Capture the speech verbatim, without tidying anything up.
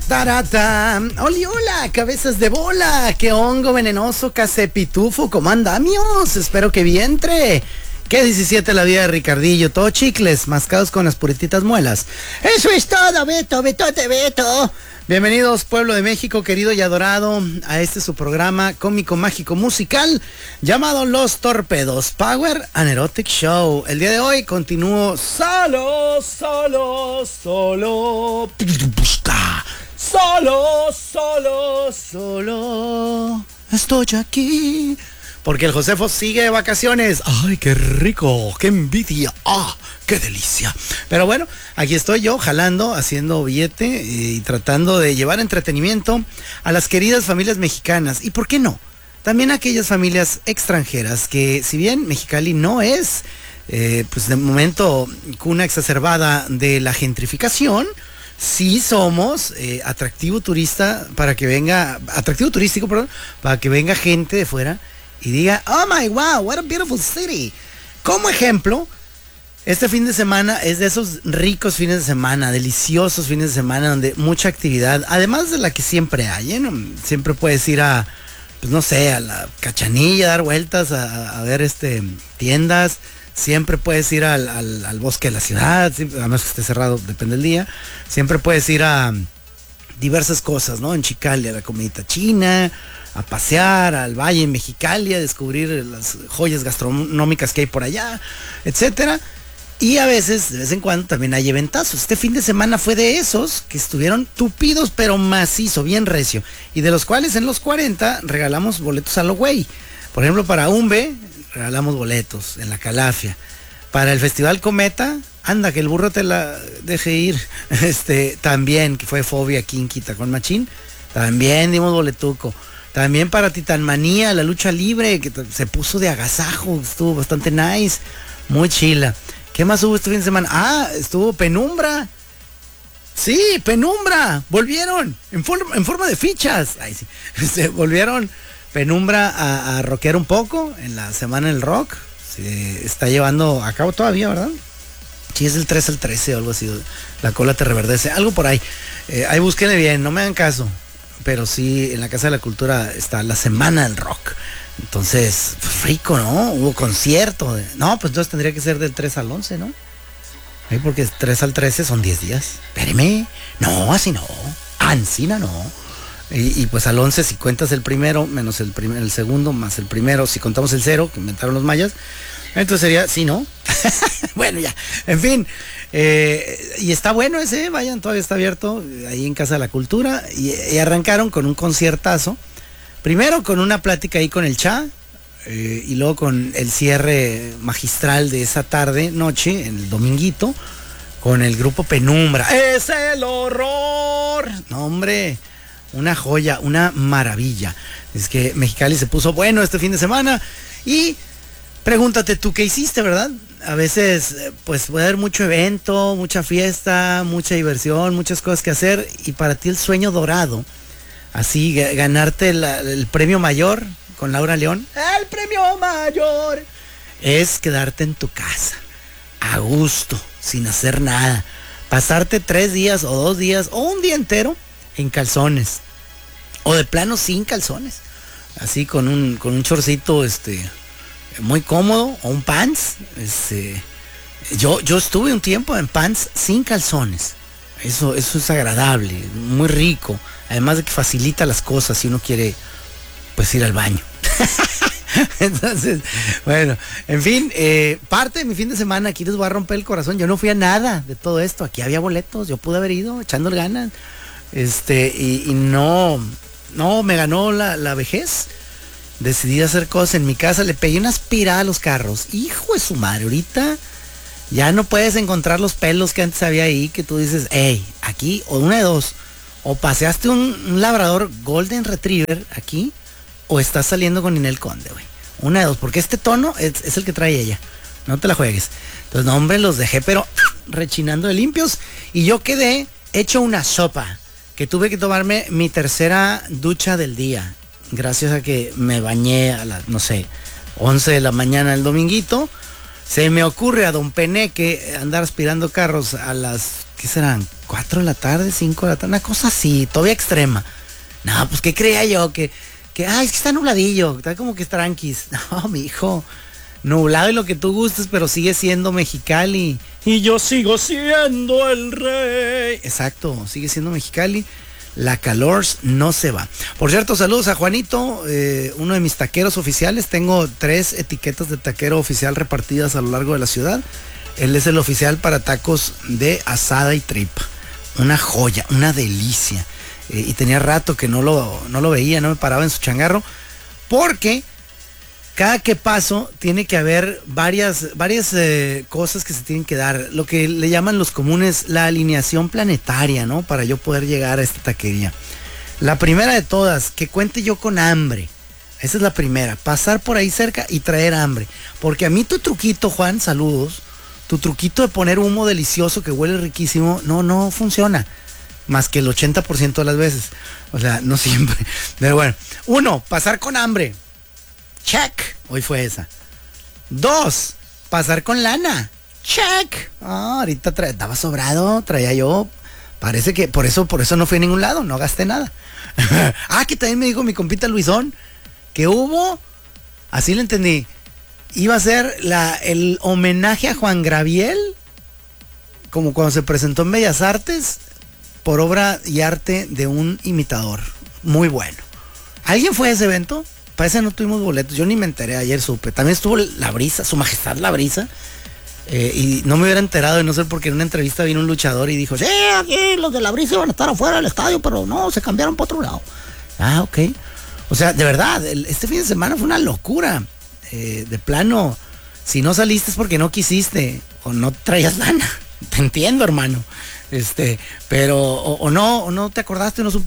Tarata. Oli, hola, cabezas de bola. Qué hongo venenoso, cacepitufo. ¿Cómo andamios? Espero que vientre. ¿Qué diecisiete la vida de Ricardillo? Todo chicles, mascados con las purititas muelas. Eso es todo, Beto, Betote, Beto. Bienvenidos, pueblo de México, querido y adorado, a este su programa cómico, mágico, musical, llamado Los Torpedos, Power and Erotic Show. El día de hoy continúo solo, solo, solo, solo, solo, solo, estoy aquí. Porque el Josefo sigue de vacaciones. ¡Ay, qué rico! ¡Qué envidia! ¡Ah, qué delicia! Pero bueno, aquí estoy yo jalando, haciendo billete y tratando de llevar entretenimiento a las queridas familias mexicanas. ¿Y por qué no? También a aquellas familias extranjeras que, si bien Mexicali no es, eh, pues de momento, cuna exacerbada de la gentrificación, sí somos eh, atractivo turista para que venga, atractivo turístico, perdón, para que venga gente de fuera y diga, oh my wow, what a beautiful city. Como ejemplo, este fin de semana es de esos ricos fines de semana, deliciosos fines de semana, donde mucha actividad, además de la que siempre hay, ¿eh? Siempre puedes ir a, pues no sé, a la Cachanilla, dar vueltas, a, a ver este tiendas, siempre puedes ir al, al, al bosque de la ciudad, además que esté cerrado, depende del día, siempre puedes ir a diversas cosas, ¿no? En Chicali, a la comidita china, a pasear al valle en Mexicali, a descubrir las joyas gastronómicas que hay por allá, etcétera. Y a veces, de vez en cuando, también hay eventazos. Este fin de semana fue de esos que estuvieron tupidos, pero macizo, bien recio. Y de los cuales en los cuarenta regalamos boletos a lo güey. Por ejemplo, para Umbe, regalamos boletos en la Calafia. Para el Festival Cometa, anda, que el burro te la deje ir. Este, también, que fue Fobia, Quinquita con Machín, también dimos boletuco. También para Titanmanía, la lucha libre, que se puso de agasajo, estuvo bastante nice, muy chila. ¿Qué más hubo este fin de semana? Ah, estuvo Penumbra. Sí, Penumbra, volvieron, en, for en forma de fichas. Ay, sí. Se volvieron Penumbra a, a rockear un poco en la Semana del Rock. Se está llevando a cabo todavía, ¿verdad? Sí, es del tres al trece o algo así, la cola te reverdece, algo por ahí. Eh, ahí búsquenle bien, no me hagan caso. Pero sí, en la Casa de la Cultura está la Semana del Rock. Entonces, pues, rico, ¿no? Hubo concierto. De... No, pues entonces tendría que ser del tres al once, ¿no? ¿Sí? Porque tres al trece son diez días. Espéreme. No, así no. Ancina no. Y, y pues al once, si cuentas el primero, menos el, primer, el segundo, más el primero, si contamos el cero, que inventaron los mayas, entonces sería, sí, ¿no? Bueno, ya. En fin. Eh, y está bueno ese, vayan, todavía está abierto ahí en Casa de la Cultura. Y, y arrancaron con un conciertazo. Primero con una plática ahí con el Cha. Eh, y luego con el cierre magistral de esa tarde, noche, en el dominguito, con el grupo Penumbra. ¡Es el horror! No, hombre, una joya, una maravilla. Es que Mexicali se puso bueno este fin de semana. Y pregúntate tú qué hiciste, ¿verdad? A veces, pues puede haber mucho evento, mucha fiesta, mucha diversión, muchas cosas que hacer. Y para ti el sueño dorado, así, ganarte la, el premio mayor con Laura León, el premio mayor, es quedarte en tu casa, a gusto, sin hacer nada. Pasarte tres días o dos días o un día entero en calzones. O de plano sin calzones. Así con un, con un chorcito, este... muy cómodo, o un pants. Este, yo, yo estuve un tiempo en pants sin calzones. Eso, eso es agradable, muy rico. Además de que facilita las cosas si uno quiere, pues, ir al baño. Entonces, bueno, en fin, eh, parte de mi fin de semana, aquí les voy a romper el corazón. Yo no fui a nada de todo esto. Aquí había boletos, yo pude haber ido echando ganas. Este, y, y no, no, me ganó la, la vejez. Decidí hacer cosas en mi casa, le pegué una aspirada a los carros. Hijo de su madre, ahorita ya no puedes encontrar los pelos que antes había ahí, que tú dices, hey, aquí, o una de dos, o paseaste un, un labrador Golden Retriever aquí, o estás saliendo con Ninel Conde, güey. Una de dos, porque este tono es, es el que trae ella, no te la juegues. Entonces, no, hombre, los dejé, pero rechinando de limpios, y yo quedé hecho una sopa, que tuve que tomarme mi tercera ducha del día. Gracias a que me bañé a las, no sé, once de la mañana el dominguito. Se me ocurre a don Peneque andar aspirando carros a las, ¿qué serán? cuatro de la tarde, cinco de la tarde, una cosa así, todavía extrema. No, pues ¿qué creía yo? Que, que ay, es que está nubladillo, está como que tranquis. No, mijo, nublado y lo que tú gustes, pero sigue siendo Mexicali. Y yo sigo siendo el rey. Exacto, sigue siendo Mexicali. La calor no se va. Por cierto, saludos a Juanito, eh, uno de mis taqueros oficiales. Tengo tres etiquetas de taquero oficial repartidas a lo largo de la ciudad. Él es el oficial para tacos de asada y tripa. Una joya, una delicia. Eh, y tenía rato que no lo, no lo veía, no me paraba en su changarro. Porque cada que paso tiene que haber varias, varias eh, cosas que se tienen que dar. Lo que le llaman los comunes la alineación planetaria, ¿no? Para yo poder llegar a esta taquería. La primera de todas, que cuente yo con hambre. Esa es la primera. Pasar por ahí cerca y traer hambre. Porque a mí tu truquito, Juan, saludos. Tu truquito de poner humo delicioso que huele riquísimo, no, no funciona. Más que el ochenta por ciento de las veces. O sea, no siempre. Pero bueno. Uno, pasar con hambre. Check. Hoy fue esa. Dos, pasar con lana. Check. Ah, ahorita tra- estaba sobrado, traía yo. Parece que por eso, por eso no fui a ningún lado, no gasté nada. Ah, que también me dijo mi compita Luisón que hubo, así le entendí, iba a ser la, el homenaje a Juan Gabriel, como cuando se presentó en Bellas Artes, por obra y arte de un imitador. Muy bueno. ¿Alguien fue a ese evento? Parece que no tuvimos boletos, yo ni me enteré, ayer supe. También estuvo La Brisa, su majestad La Brisa, eh, y no me hubiera enterado de no ser porque en una entrevista vino un luchador y dijo, sí, aquí los de La Brisa iban a estar afuera del estadio, pero no, se cambiaron para otro lado. Ah, ok. O sea, de verdad, el, este fin de semana fue una locura. Eh, de plano, si no saliste es porque no quisiste, o no traías lana. Te entiendo, hermano. Este, pero, o, o no, o no te acordaste, no supiste.